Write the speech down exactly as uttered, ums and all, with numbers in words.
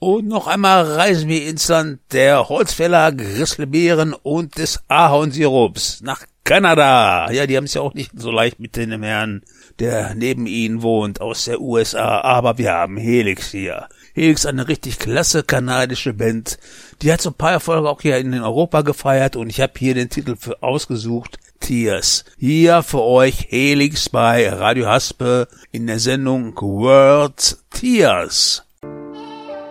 Und noch einmal reisen wir ins Land der Holzfäller, Grizzlybären und des Ahornsirups nach Kanada. Ja, die haben es ja auch nicht so leicht mit dem Herrn, der neben ihnen wohnt, aus der U S A. Aber wir haben Helix hier. Helix, eine richtig klasse kanadische Band. Die hat so ein paar Erfolge auch hier in Europa gefeiert und ich habe hier den Titel für ausgesucht. Tears. Hier für euch Helix bei Radio Haspe in der Sendung World Tears.